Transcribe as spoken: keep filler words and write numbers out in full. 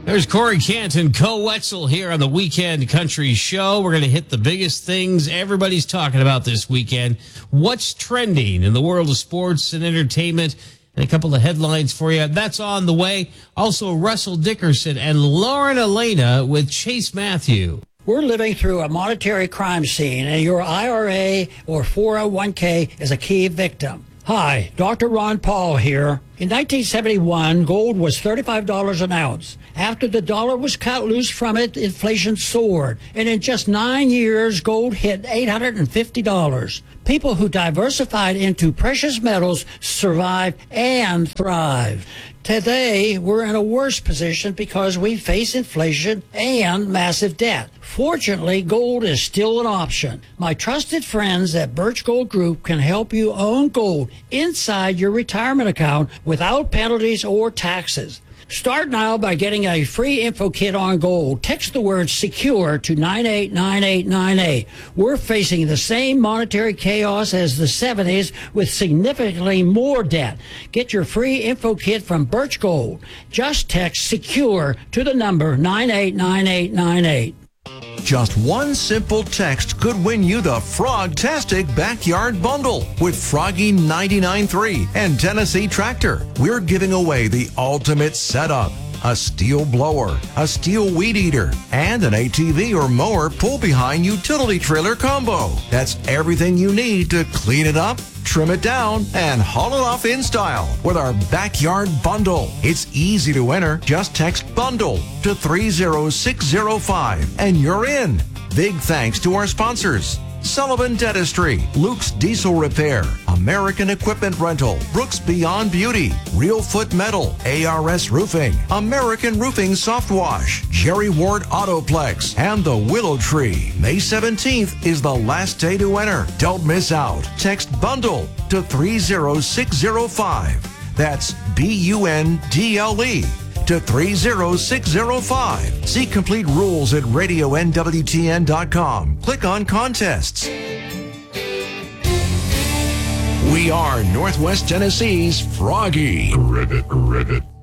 There's Corey Canton, Co Wetzel here on the Weekend Country Show. We're going to hit the biggest things everybody's talking about this weekend. What's trending in the world of sports and entertainment? And a couple of headlines for you. That's on the way. Also, Russell Dickerson and Lauren Elena with Chase Matthew. We're living through a monetary crime scene, and your I R A or four oh one k is a key victim. Hi, Doctor Ron Paul here. In nineteen seventy-one, gold was thirty-five dollars an ounce. After the dollar was cut loose from it, inflation soared. And in just nine years, gold hit eight hundred fifty dollars. People who diversified into precious metals survived and thrived. Today, we're in a worse position because we face inflation and massive debt. Fortunately, gold is still an option. My trusted friends at Birch Gold Group can help you own gold inside your retirement account without penalties or taxes. Start now by getting a free info kit on gold. Text the word SECURE to nine eight nine eight nine eight. We're facing the same monetary chaos as the seventies with significantly more debt. Get your free info kit from Birch Gold. Just text SECURE to the number nine eight nine eight nine eight. Just one simple text could win you the Frogtastic Backyard Bundle with Froggy ninety-nine point three and Tennessee Tractor. We're giving away the ultimate setup: a steel blower, a steel weed eater, and an A T V or mower pull-behind utility trailer combo. That's everything you need to clean it up, trim it down, and haul it off in style with our Backyard Bundle. It's easy to enter. Just text BUNDLE to three zero six zero five and you're in. Big thanks to our sponsors: Sullivan Dentistry, Luke's Diesel Repair, American Equipment Rental, Brooks Beyond Beauty, Real Foot Metal, A R S Roofing, American Roofing Soft Wash, Jerry Ward Autoplex, and the Willow Tree. May seventeenth is the last day to enter. Don't miss out. Text BUNDLE to three zero six zero five. That's B U N D L E to three zero six zero five. See complete rules at radio N W T N dot com. Click on contests. We are Northwest Tennessee's Froggy. Ribbit, ribbit.